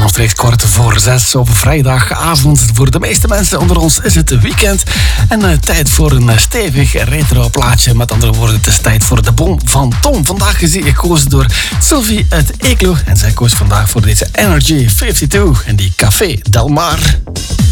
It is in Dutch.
omstreeks kwart voor 6 op vrijdagavond. Voor de meeste mensen onder ons is het weekend. En tijd voor een stevig retro plaatje. Met andere woorden, het is tijd voor de bom van Tom. Vandaag is hij gekozen door Sylvie uit Eeklo. En zij koos vandaag voor deze Energy 52 en die Café Del Mar.